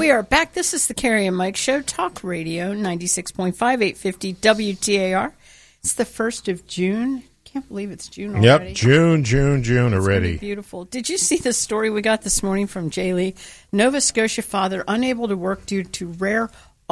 We are back. This is the Carrie and Mike Show, Talk Radio, 96.5, 850 WTAR. It's the 1st of June. Can't believe it's June already. Yep, June already. Beautiful. Did you see the story we got this morning from Jay Lee? Nova Scotia father unable to work due to rare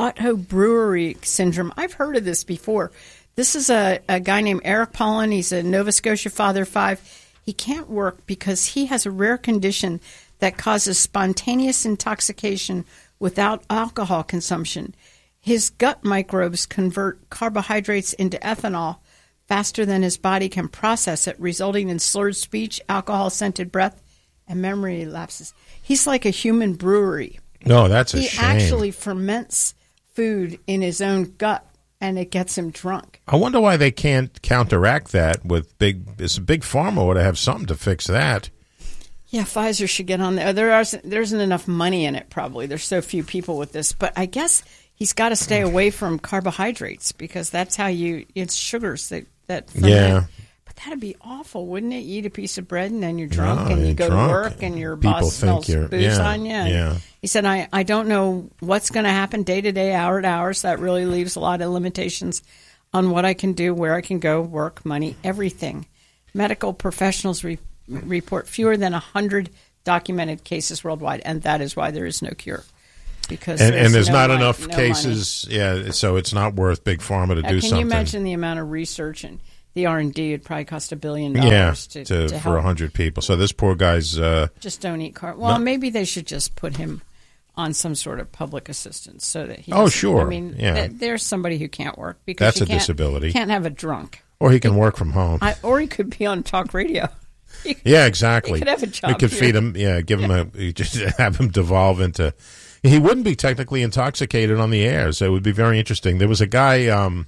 autobrewery syndrome. I've heard of this before. This is a guy named Eric Pollan. He's a Nova Scotia father 5. He can't work because he has a rare condition that causes spontaneous intoxication without alcohol consumption. His gut microbes convert carbohydrates into ethanol faster than his body can process it, resulting in slurred speech, alcohol-scented breath, and memory lapses. He's like a human brewery. No, that's a shame. He actually ferments food in his own gut, and it gets him drunk. I wonder why they can't counteract that with big pharma would have something to fix that. Yeah, Pfizer should get on there. There isn't enough money in it, probably. There's so few people with this. But I guess he's got to stay away from carbohydrates because that's how it's sugars that ferment. Yeah. But that'd be awful, wouldn't it? You eat a piece of bread and then you're drunk and you go to work and your boss smells booze on you. Yeah. He said, I don't know what's going to happen day to day, hour to hour. So that really leaves a lot of limitations on what I can do, where I can go, work, money, everything. Medical professionals report fewer than 100 documented cases worldwide, and that is why there is no cure. Because there's not enough cases, so it's not worth big pharma to do something. Can you imagine the amount of research and the R&D? It'd probably cost $1 billion to help. For 100 people. So this poor guy's... just don't eat carbs. Well, maybe they should just put him on some sort of public assistance so that he... Oh, sure. I mean, there's somebody who can't work because that's a disability. Can't have a drunk. Or he can work from home. Or he could be on talk radio. Yeah, exactly. He could have a job. We could feed him. Yeah, give him just have him devolve into. He wouldn't be technically intoxicated on the air, so it would be very interesting. There was a guy,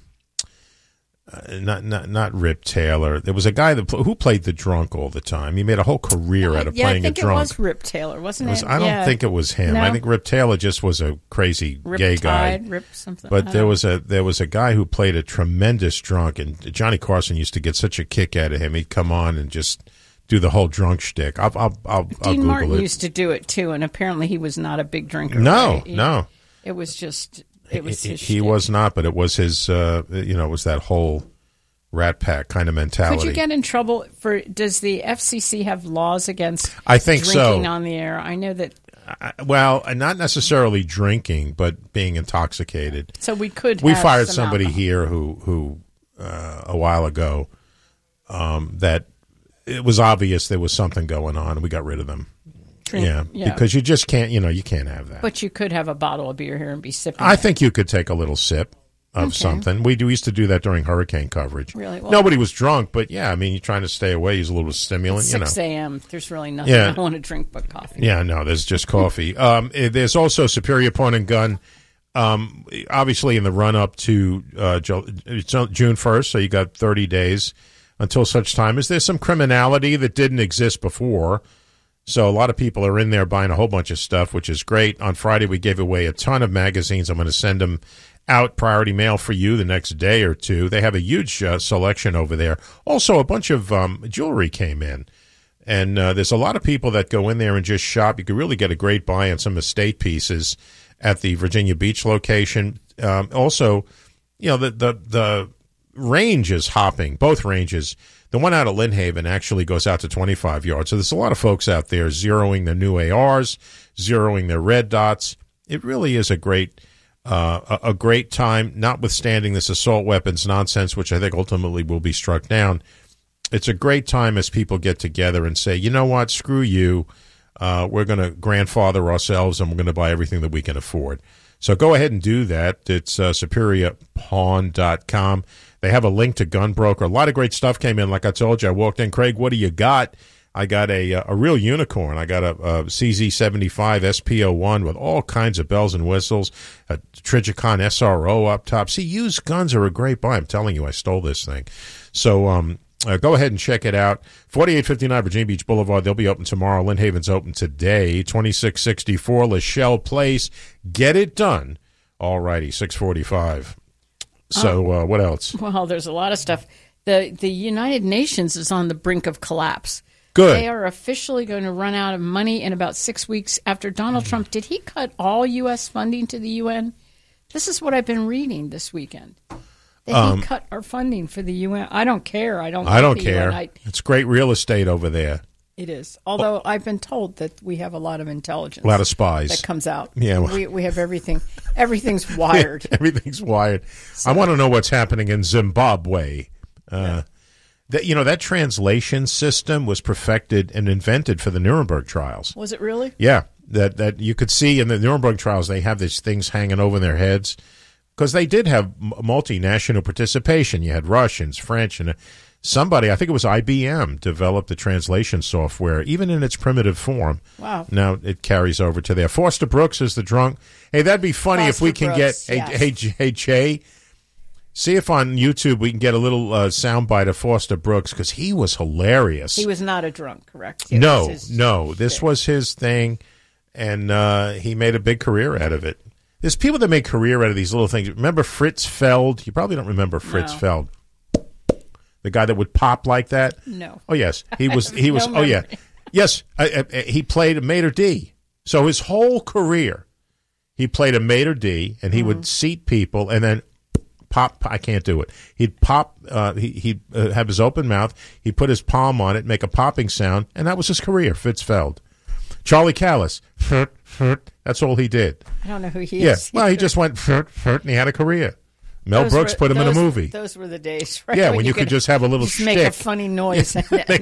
not Rip Taylor. There was a guy who played the drunk all the time. He made a whole career out of playing a drunk. I think it was Rip Taylor, wasn't it? I don't think it was him. No? I think Rip Taylor just was a crazy gay guy. Rip something. But there was a guy who played a tremendous drunk, and Johnny Carson used to get such a kick out of him. He'd come on and just do the whole drunk shtick. I'll Dean Google Martin it. used to do it too, and apparently he was not a big drinker. No. It was just his he shtick. was not, but it was his. It was that whole Rat Pack kind of mentality. Could you get in trouble for? Does the FCC have laws against? I think drinking so. On the air. I know that. Well, not necessarily drinking, but being intoxicated. So we could. We have fired some somebody alcohol. here who a while ago that. It was obvious there was something going on, and we got rid of them. Yeah, because you just can't, you can't have that. But you could have a bottle of beer here and be sipping. I think you could take a little sip of something. We used to do that during hurricane coverage. Really? Well, nobody was drunk, but you're trying to stay away. Use a little stimulant. 6 a.m. There's really nothing I want to drink but coffee. Yeah, no, there's just coffee. There's also Superior Pawn and Gun. Obviously, in the run up to June 1st, so you got 30 days. Until such time as there's some criminality that didn't exist before. So a lot of people are in there buying a whole bunch of stuff, which is great. On Friday, we gave away a ton of magazines. I'm going to send them out priority mail for you the next day or two. They have a huge selection over there. Also, a bunch of jewelry came in. And there's a lot of people that go in there and just shop. You could really get a great buy on some estate pieces at the Virginia Beach location. Also, the range is hopping, both ranges. The one out of Lynn Haven actually goes out to 25 yards. So there's a lot of folks out there zeroing their new ARs, zeroing their red dots. It really is a great time, notwithstanding this assault weapons nonsense, which I think ultimately will be struck down. It's a great time as people get together and say, you know what, screw you. We're going to grandfather ourselves and we're going to buy everything that we can afford. So go ahead and do that. It's superiorpawn.com. They have a link to Gunbroker. A lot of great stuff came in. Like I told you, I walked in. Craig, what do you got? I got a real unicorn. I got a CZ75 SP01 with all kinds of bells and whistles, a Trijicon SRO up top. See, used guns are a great buy. I'm telling you, I stole this thing. So go ahead and check it out. 4859 Virginia Beach Boulevard. They'll be open tomorrow. Lynn Haven's open today. 2664 Lachelle Place. Get it done. All righty, 645. So what else? Well, there's a lot of stuff. The United Nations is on the brink of collapse. Good. They are officially going to run out of money in about 6 weeks after Donald Trump. Did he cut all U.S. funding to the UN? This is what I've been reading this weekend. That he cut our funding for the UN. I don't care. I don't care. UN. It's great real estate over there. It is. Although I've been told that we have a lot of intelligence. A lot of spies. That comes out. Yeah. We have everything. Everything's wired. Everything's wired. So, I want to know what's happening in Zimbabwe. That translation system was perfected and invented for the Nuremberg trials. Was it really? Yeah. That you could see in the Nuremberg trials, they have these things hanging over their heads because they did have multinational participation. You had Russians, French, and somebody, I think it was IBM, developed the translation software, even in its primitive form. Wow. Now it carries over to there. Foster Brooks is the drunk. Hey, that'd be funny if we can Brooks, get, yes. hey, Jay, see if on YouTube we can get a little soundbite of Foster Brooks because he was hilarious. He was not a drunk, correct? No. This was his thing, and he made a big career out of it. There's people that make career out of these little things. Remember Fritz Feld? You probably don't remember Fritz Feld. The guy that would pop like that? No. Oh, yes. He was. No Oh, yeah. Yes. He played a maitre d'. So his whole career, he played a maitre d', and he would seat people and then pop. I can't do it. He'd pop. He'd have his open mouth. He'd put his palm on it, make a popping sound, and that was his career, Fritz Feld. Charlie Callis. That's all he did. I don't know who he Yeah. is. Well, he just went and he had a career. Mel Brooks put him in a movie. Those were the days, right? Yeah, when you could just have a little just make a shtick. funny noise. Make